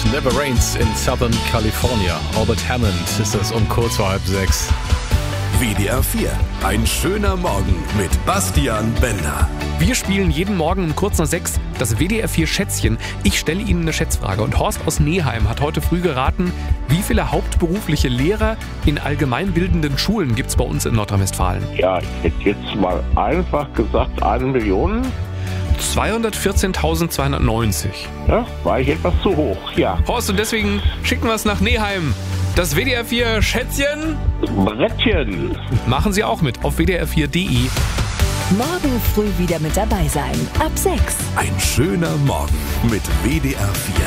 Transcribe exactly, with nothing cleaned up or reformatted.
Never Rains in Southern California. Albert Hammond ist das um kurz vor halb sechs. W D R vier. Ein schöner Morgen mit Bastian Bender. Wir spielen jeden Morgen um kurz nach sechs das W D R vier Schätzchen. Ich stelle Ihnen eine Schätzfrage und Horst aus Neheim hat heute früh geraten, wie viele hauptberufliche Lehrer in allgemeinbildenden Schulen gibt es bei uns in Nordrhein-Westfalen? Ja, ich hätte jetzt mal einfach gesagt, eine Million. zweihundertvierzehntausendzweihundertneunzig. Ja, war ich etwas zu hoch, ja. Horst, und deswegen schicken wir es nach Neheim. Das W D R vier Schätzchen Brettchen. machen Sie auch mit auf w d r vier punkt d e. Morgen früh wieder mit dabei sein. Ab sechs. Ein schöner Morgen mit W D R vier.